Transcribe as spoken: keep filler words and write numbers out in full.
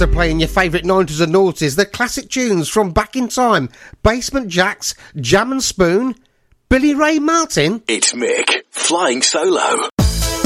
also playing your favourite nineties and noughties, the classic tunes from back in time. Basement Jaxx, Jam and Spoon, Billy Ray Martin. It's Mick, flying solo.